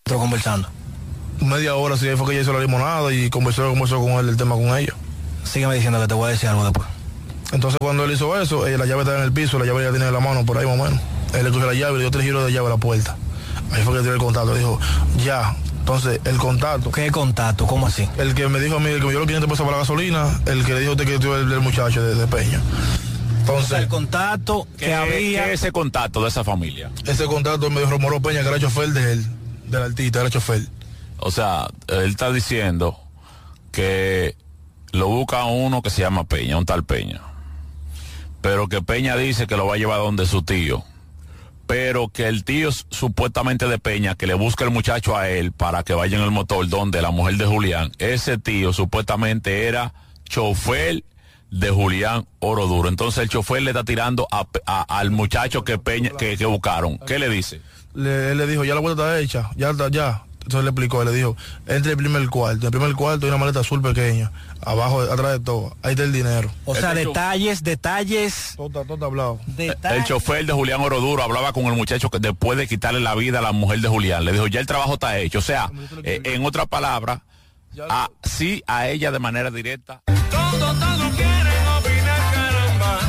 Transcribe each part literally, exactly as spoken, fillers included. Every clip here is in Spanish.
Estoy conversando. Media hora, sí, fue que ella hizo la limonada y conversó, conversó con él del tema con ellos. Sígueme diciendo que te voy a decir algo después. Entonces cuando él hizo eso, eh, la llave estaba en el piso, la llave ya tenía en la mano por ahí más o menos. Él le cogió la llave y le dio tres giros de llave a la puerta. Ahí fue que tiró el contacto, dijo, ya. Entonces, el contacto. ¿Qué contacto? ¿Cómo así? El que me dijo a mí, el que me dio los quinientos pesos para la gasolina, el que le dijo a usted que tuvo el, el muchacho de, de Peña. Entonces, o sea, el contacto que ¿Qué, había. ¿Qué es ese contacto de esa familia? Ese contacto me dijo Moro Peña, que era chofer de él, del artista, era chofer. O sea, él está diciendo que lo busca uno que se llama Peña, un tal Peña. Pero que Peña dice que lo va a llevar donde su tío. Pero que el tío supuestamente de Peña, que le busca el muchacho a él para que vaya en el motor donde la mujer de Julián, ese tío supuestamente era chofer de Julián Oroduro. Entonces el chofer le está tirando a, a, al muchacho que Peña que, que buscaron. ¿Qué le dice? Le, él le dijo, ya la vuelta está hecha, ya está, ya. Entonces le explicó, él le dijo, entre el primer cuarto, en el primer cuarto hay una maleta azul pequeña, abajo, atrás de todo, ahí está el dinero. O sea, el detalles, detalles. Todo está, todo está hablado. Detalles. El chofer de Julián Oroduro hablaba con el muchacho que después de quitarle la vida a la mujer de Julián, le dijo, ya el trabajo está hecho. O sea, eh, en otra palabra, a, sí a ella de manera directa. Todo, todo quieren opinar, caramba.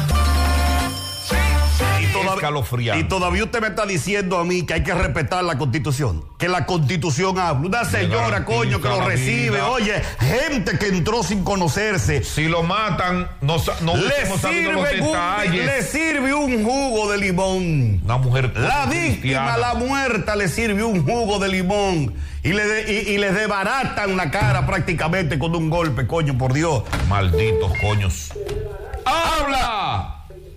Y todavía, y todavía usted me está diciendo a mí que hay que respetar la Constitución, que la Constitución habla. Una señora, coño, que lo recibe, vida. Oye, gente que entró sin conocerse. Si lo matan, no, no le, sirve los un, le sirve un jugo de limón. Una mujer la víctima, la muerta, le sirve un jugo de limón y le, de, y, y le desbaratan la cara prácticamente con un golpe, coño, por Dios. Malditos coños. ¡Habla!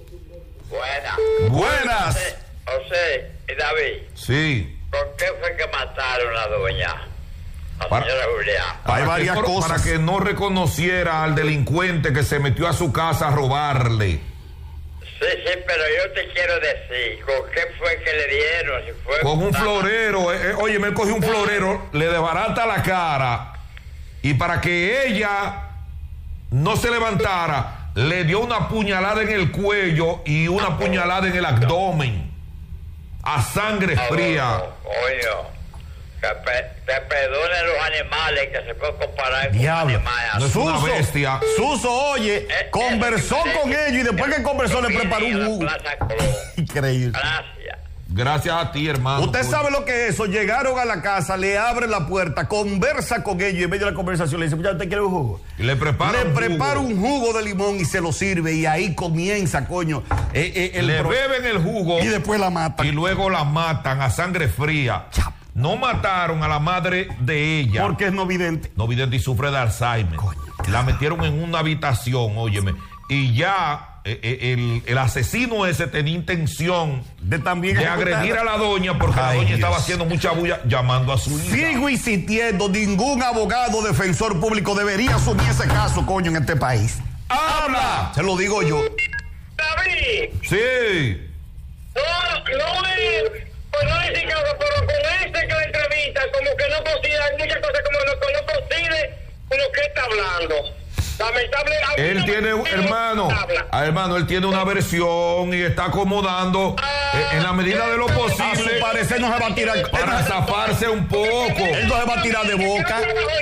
Buenas. Buenas. José, José y David. Sí. ¿Por qué fue que mataron a la doña? La para, señora Julián. Hay varias que, cosas. Para que no reconociera al delincuente que se metió a su casa a robarle. Sí, sí, pero yo te quiero decir, ¿con qué fue que le dieron? Si fue con un florero. Eh, oye, me cogió un florero, le desbarata la cara y para que ella no se levantara, le dio una puñalada en el cuello y una puñalada en el abdomen a sangre fría. Oye, que te perdonen los animales, que se puede comparar con Diablo. animales. No es una Suso, bestia. Suso, oye, eh, conversó eh, con eh, ellos y después eh, que conversó le preparó un jugo. Increíble. Gracias. Gracias a ti, hermano. Usted sabe lo que es eso. Llegaron a la casa, le abren la puerta, conversa con ellos y en medio de la conversación le dice, ¿ya usted quiere un jugo? Y le prepara Le un prepara jugo. un jugo de limón y se lo sirve y ahí comienza, coño. Eh, eh, el le pro... beben el jugo. Y después la matan. Y luego la matan a sangre fría. Chap. No mataron a la madre de ella. Porque es no vidente. No vidente y sufre de Alzheimer. Coño, la metieron en una habitación, óyeme. Y ya... El, el asesino ese tenía intención de también de agredir a la doña porque Ay, la doña Dios. estaba haciendo mucha bulla llamando a su hija. Sigo insistiendo, ningún abogado defensor público debería asumir ese caso, coño, en este país. ¡Habla! Se lo digo yo. David. Sí. No, no es, pues no es caso, pero con este que la entrevista, como que no considera, hay muchas cosas como no, no considera con lo que está hablando. Lamentable, él tiene, hermano, ah, hermano, él tiene una versión y está acomodando ah, eh, en la medida de lo posible. A su parecer no se va a tirar para zafarse un poco. Él no se va a tirar de boca.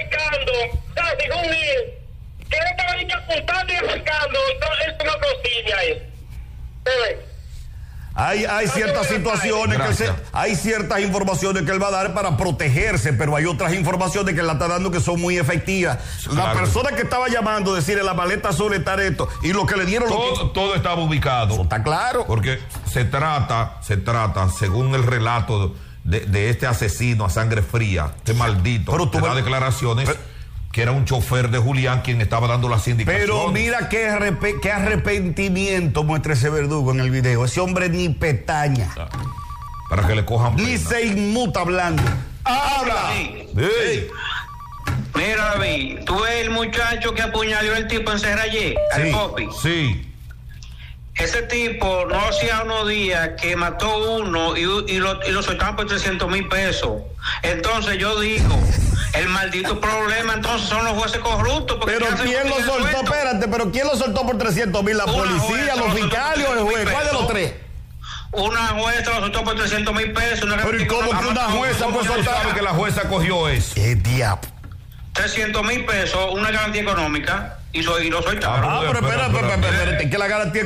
Que él estaba apuntando y arrancando, él no consigue eso. Hay, hay ciertas situaciones que se, hay ciertas informaciones que él va a dar para protegerse, pero hay otras informaciones que él la está dando que son muy efectivas. Claro. La persona que estaba llamando, decirle la maleta azul está esto, y lo que le dieron todo, lo que... todo estaba ubicado. Eso está claro. Porque se trata, se trata, según el relato de, de este asesino a sangre fría, este maldito, pero tú da declaraciones. Pero, que era un chofer de Julián quien estaba dando las indicaciones. Pero mira qué, arrep- qué arrepentimiento muestra ese verdugo en el video. Ese hombre ni petaña. Para que le cojan ni pena. se inmuta hablando. ¡Habla! Sí. Sí. Mira, David, tú ves el muchacho que apuñaló el tipo en Serrayé, sí, al Popi. Sí. Ese tipo no hacía unos días que mató uno y, y lo, y lo soltaban por trescientos mil pesos. Entonces yo digo... El maldito problema entonces son los jueces corruptos. Pero ¿quién lo soltó? Espérate, pero ¿quién lo soltó por trescientos mil? ¿La policía, los fiscales o el juez? ¿Cuál de los tres? una jueza lo soltó por trescientos mil pesos. Una Pero ¿y cómo que una jueza ¿Cómo pues tú soltar? sabes que la jueza cogió eso? ¡Qué diablo! trescientos mil pesos, una garantía económica, y, so, y lo soltaron. Ah, pero espera, espera, espera, espera, que la garantía